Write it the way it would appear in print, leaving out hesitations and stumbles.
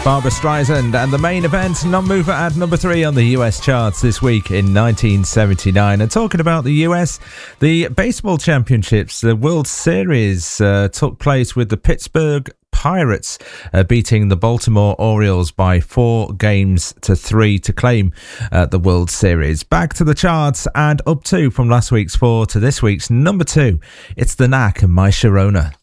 Barbra Streisand, and the main event, Non-Mover at number 3 on the US charts this week in 1979. And talking about the US, the baseball championships, the World Series took place with the Pittsburgh Pirates beating the Baltimore Orioles by 4-3 to claim the World Series. Back to the charts and up 2 from last week's 4 to this week's number 2. It's The Knack and My Sharona.